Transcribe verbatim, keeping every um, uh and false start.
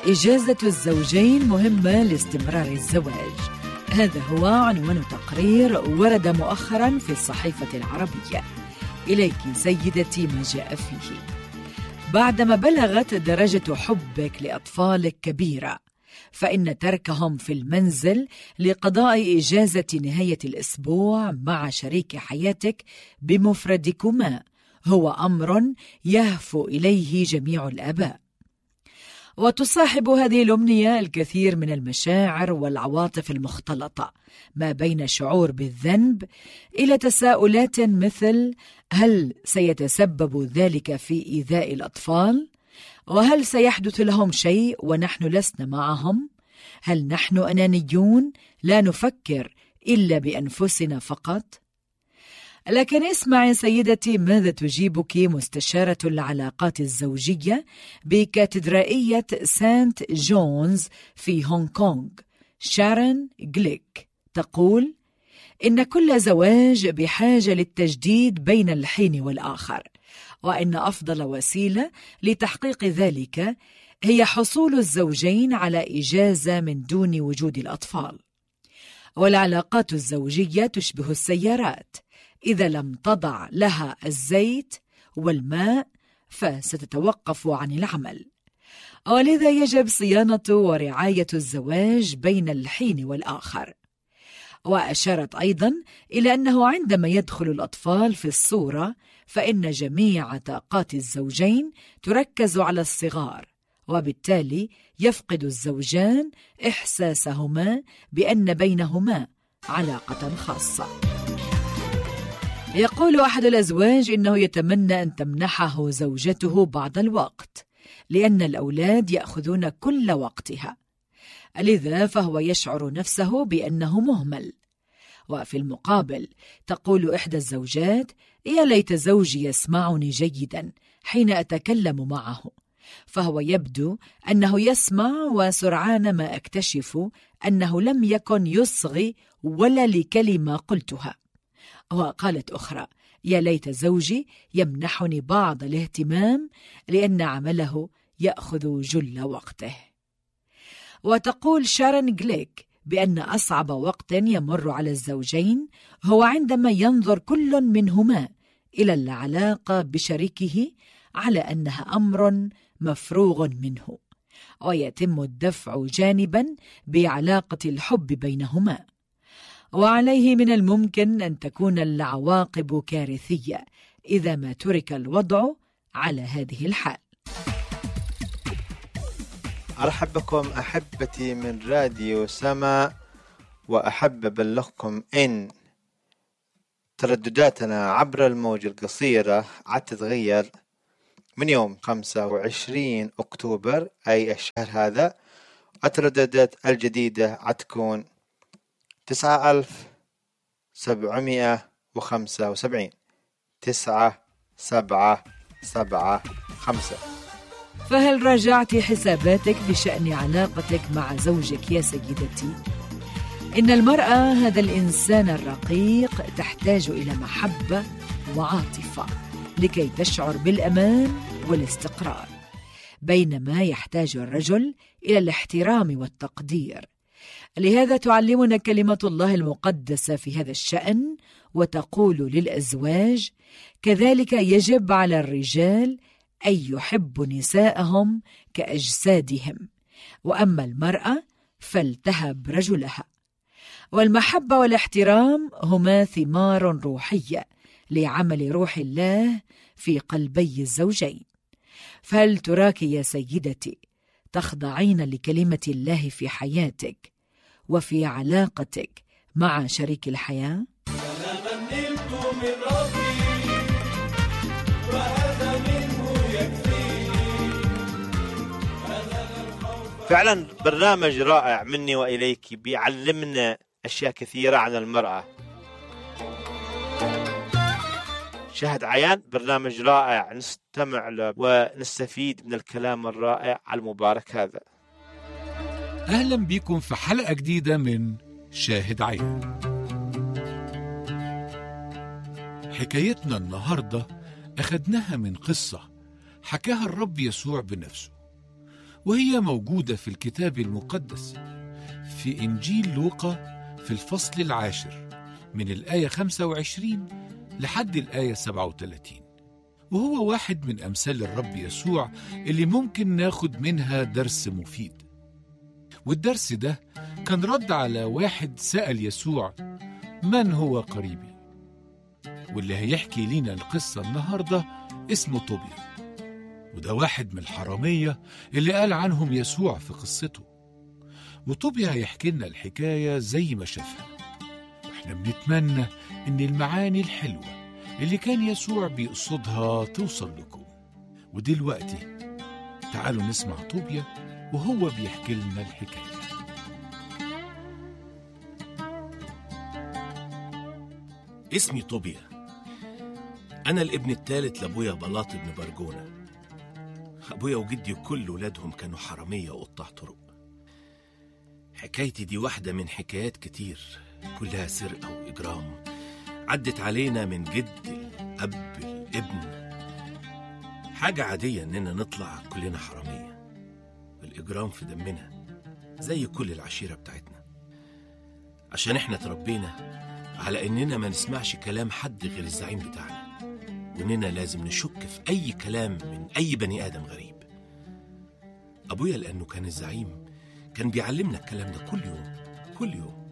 إجازة الزوجين مهمة لاستمرار الزواج. هذا هو عنوان تقرير ورد مؤخرا في الصحيفة العربية. إليك سيدتي ما جاء فيه. بعدما بلغت درجة حبك لأطفالك كبيرة، فإن تركهم في المنزل لقضاء إجازة نهاية الأسبوع مع شريك حياتك بمفردكما هو أمر يهفو إليه جميع الآباء. وتصاحب هذه الأمنية الكثير من المشاعر والعواطف المختلطة، ما بين شعور بالذنب إلى تساؤلات مثل: هل سيتسبب ذلك في إيذاء الأطفال؟ وهل سيحدث لهم شيء ونحن لسنا معهم؟ هل نحن أنانيون لا نفكر إلا بأنفسنا فقط؟ لكن اسمعي سيدتي ماذا تجيبك مستشارة العلاقات الزوجية بكاتدرائية سانت جونز في هونغ كونغ، شارون غليك. تقول: إن كل زواج بحاجة للتجديد بين الحين والآخر، وإن أفضل وسيلة لتحقيق ذلك هي حصول الزوجين على إجازة من دون وجود الأطفال. والعلاقات الزوجية تشبه السيارات، إذا لم تضع لها الزيت والماء فستتوقف عن العمل، ولذا يجب صيانة ورعاية الزواج بين الحين والآخر. وأشارت أيضا إلى أنه عندما يدخل الأطفال في الصورة فإن جميع طاقات الزوجين تركز على الصغار، وبالتالي يفقد الزوجان إحساسهما بأن بينهما علاقة خاصة. يقول أحد الأزواج إنه يتمنى أن تمنحه زوجته بعض الوقت، لأن الأولاد يأخذون كل وقتها، لذا فهو يشعر نفسه بأنه مهمل. وفي المقابل تقول إحدى الزوجات: يا ليت زوجي يسمعني جيدا حين أتكلم معه، فهو يبدو أنه يسمع، وسرعان ما أكتشف أنه لم يكن يصغي ولا لكلمة قلتها. وقالت أخرى: يا ليت زوجي يمنحني بعض الاهتمام لأن عمله يأخذ جل وقته. وتقول شارون غليك بأن أصعب وقت يمر على الزوجين هو عندما ينظر كل منهما إلى العلاقة بشريكه على أنها أمر مفروغ منه، ويتم الدفع جانبا بعلاقة الحب بينهما. وعليه من الممكن أن تكون العواقب كارثية إذا ما ترك الوضع على هذه الحال. أرحب بكم أحبتي من راديو سما، وأحب أبلغكم إن تردداتنا عبر الموجة القصيرة عتتغير من يوم خمسة وعشرين أكتوبر أي الشهر هذا. الترددات الجديدة عتكون تسعة ألف سبعمائة وخمسة وسبعين تسعة سبعة سبعة خمسة. فهل راجعت حساباتك بشأن علاقتك مع زوجك يا سيدتي؟ إن المرأة، هذا الإنسان الرقيق، تحتاج إلى محبة وعاطفة لكي تشعر بالأمان والاستقرار، بينما يحتاج الرجل إلى الاحترام والتقدير. لهذا تعلمنا كلمة الله المقدسة في هذا الشأن، وتقول للأزواج: كذلك يجب على الرجال أن يحبوا نساءهم كأجسادهم، وأما المرأة فلتهب رجلها. والمحبة والاحترام هما ثمار روحية لعمل روح الله في قلبي الزوجين. فهل تراك يا سيدتي تخضعين لكلمة الله في حياتك وفي علاقتك مع شريك الحياة؟ فعلا برنامج رائع مني وإليك، بيعلمنا أشياء كثيرة عن المرأة. شاهد عيان، برنامج رائع نستمع له ونستفيد من الكلام الرائع المبارك هذا. أهلا بكم في حلقة جديدة من شاهد عيان. حكايتنا النهاردة أخدناها من قصة حكاها الرب يسوع بنفسه، وهي موجودة في الكتاب المقدس في إنجيل لوقا في الفصل العاشر من الآية خمسة وعشرين لحد الآية سبعة وثلاثين، وهو واحد من أمثال الرب يسوع اللي ممكن ناخد منها درس مفيد. والدرس ده كان رد على واحد سأل يسوع من هو قريبي، واللي هيحكي لنا القصة النهاردة اسمه طوبيا، وده واحد من الحرامية اللي قال عنهم يسوع في قصته. وطوبيا هيحكي لنا الحكاية زي ما شافها، واحنا بنتمنى ان المعاني الحلوة اللي كان يسوع بيقصدها توصل لكم. ودلوقتي تعالوا نسمع طوبيا وهو بيحكي لنا الحكاية. اسمي طوبيا، أنا الابن الثالث لأبويا بلاط بن برجونة. أبويا وجدي كل ولادهم كانوا حرامية وقطاع طرق. حكايتي دي واحدة من حكايات كتير كلها سرقة وإجرام عدت علينا من جد الأب الابن. حاجة عادية إننا نطلع كلنا حرامية، والإجرام في دمنا زي كل العشيرة بتاعتنا، عشان إحنا تربينا على إننا ما نسمعش كلام حد غير الزعيم بتاعنا، وإننا لازم نشك في أي كلام من أي بني آدم غريب. أبويا لأنه كان الزعيم كان بيعلمنا الكلام ده كل يوم كل يوم